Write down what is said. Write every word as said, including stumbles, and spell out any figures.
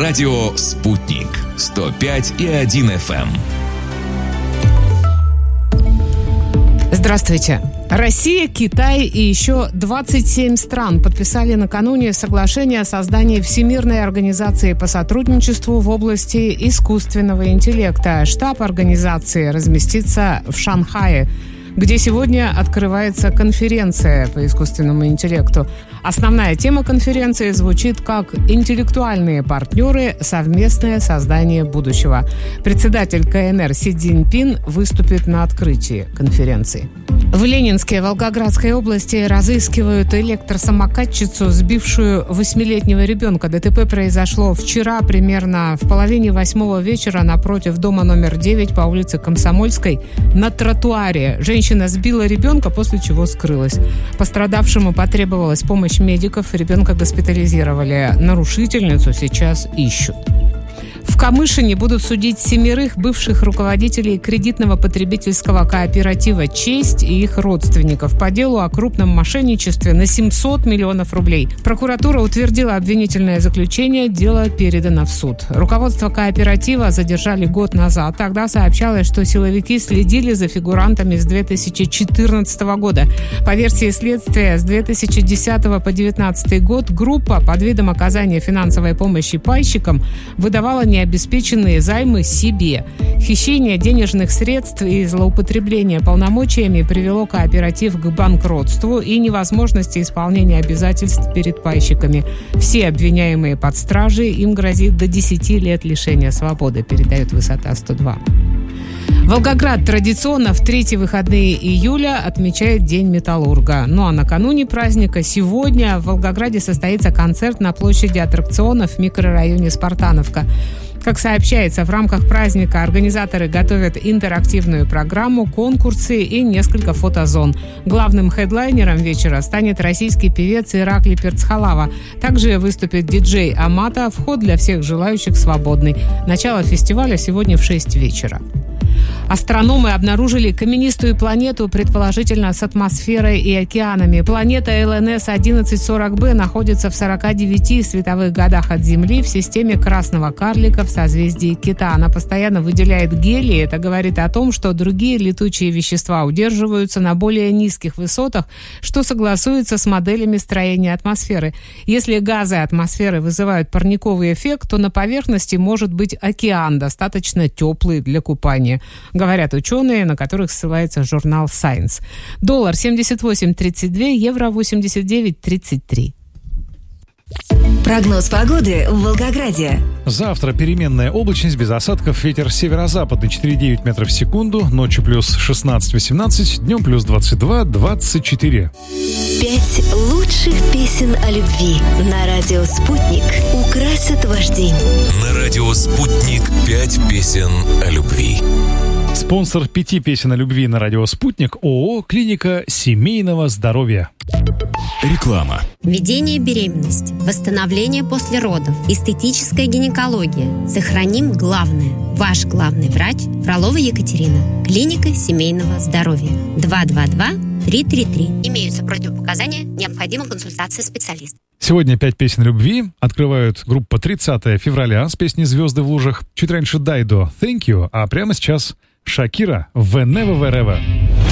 Радио «Спутник». сто пять и один эф эм. Здравствуйте. Россия, Китай и еще двадцать семь стран подписали накануне соглашение о создании Всемирной организации по сотрудничеству в области искусственного интеллекта. Штаб организации разместится в Шанхае, где сегодня открывается конференция по искусственному интеллекту. Основная тема конференции звучит как «Интеллектуальные партнеры. Совместное создание будущего». Председатель ка эн эр Си Цзиньпин выступит на открытии конференции. В Ленинской Волгоградской области разыскивают электросамокатчицу, сбившую восьмилетнего ребенка. ДТП произошло вчера примерно в половине восьмого вечера напротив дома номер девять по улице Комсомольской на тротуаре. Женщина сбила ребенка, после чего скрылась. Пострадавшему потребовалась помощь медиков. Ребенка госпитализировали. Нарушительницу сейчас ищут. В Камышине будут судить семерых бывших руководителей кредитного потребительского кооператива «Честь» и их родственников по делу о крупном мошенничестве на семьсот миллионов рублей. Прокуратура утвердила обвинительное заключение, дело передано в суд. Руководство кооператива задержали год назад. Тогда сообщалось, что силовики следили за фигурантами с две тысячи четырнадцатого года. По версии следствия, с две тысячи десятого по две тысячи девятнадцатый год группа под видом оказания финансовой помощи пайщикам выдавала не обеспеченные займы себе. Хищение денежных средств и злоупотребление полномочиями привело кооператив к банкротству и невозможности исполнения обязательств перед пайщиками. Все обвиняемые под стражей, им грозит до десяти лет лишения свободы, передает «Высота сто два». Волгоград традиционно в третьи выходные июля отмечает День металлурга. Ну а накануне праздника сегодня в Волгограде состоится концерт на площади аттракционов в микрорайоне Спартановка. Как сообщается, в рамках праздника организаторы готовят интерактивную программу, конкурсы и несколько фотозон. Главным хедлайнером вечера станет российский певец Ираклий Перцхалава. Также выступит диджей Амата. Вход для всех желающих свободный. Начало фестиваля сегодня в шесть вечера. Астрономы обнаружили каменистую планету, предположительно с атмосферой и океанами. Планета эл эн эс одиннадцать сорок бэ находится в сорока девяти световых годах от Земли в системе Красного Карлика в созвездии Кита. Она постоянно выделяет гелий. Это говорит о том, что другие летучие вещества удерживаются на более низких высотах, что согласуется с моделями строения атмосферы. Если газы атмосферы вызывают парниковый эффект, то на поверхности может быть океан, достаточно теплый для купания, говорят ученые, на которых ссылается журнал Science. Доллар семьдесят восемь тридцать два, евро восемьдесят девять тридцать три. Прогноз погоды в Волгограде. Завтра переменная облачность, без осадков, ветер северо-западный четыре и девять метров в секунду, ночью плюс шестнадцать восемнадцать, днем плюс двадцать два двадцать четыре. Пять лучших песен о любви на радио «Спутник» украсят ваш день. На радио «Спутник» пять песен о любви. Спонсор пяти песен о любви на радио «Спутник» ООО «Клиника семейного здоровья». Реклама. Введение беременности, восстановление после родов, эстетическая гинекология. Сохраним главное. Ваш главный врач Фролова Екатерина. Клиника семейного здоровья. два два два три три три. Имеются противопоказания, необходима консультация специалиста. Сегодня пять песен любви открывают группа тридцатого февраля с песней «Звезды в лужах». Чуть раньше Дайдо «Thank you», а прямо сейчас Шакира «Whenever, Wherever».